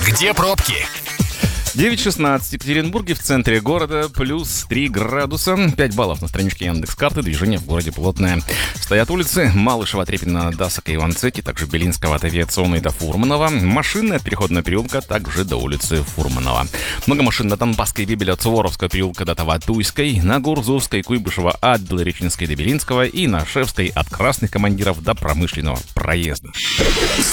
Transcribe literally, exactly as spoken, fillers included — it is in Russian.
Где пробки? девять шестнадцать в Екатеринбурге, в центре города, плюс три градуса, пять баллов на страничке Яндекс.Карты, движение в городе плотное. Стоят улицы Малышева, Трепина, Дасака, Иван-Цеки, также Белинского от Авиационной до Фурманова. Машины от Переходного переулка также до улицы Фурманова. Много машин на Донбасской, Бибеля, от Суворовского переулка до Таватуйской, на Гурзовской, Куйбышева от Белореченской до Белинского и на Шевской от Красных командиров до Промышленного проезда.